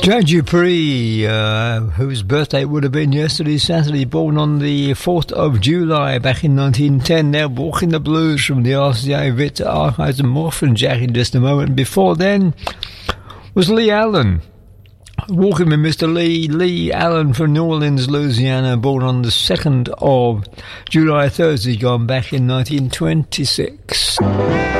Jack Dupree, whose birthday would have been yesterday, Saturday, born on the 4th of July back in 1910. They're Walking the Blues from the RCA Victor Archives, and more from Jack in just a moment. Before then was Lee Allen, Walking with Mr. Lee Allen from New Orleans, Louisiana, born on the 2nd of July, Thursday, gone back in 1926.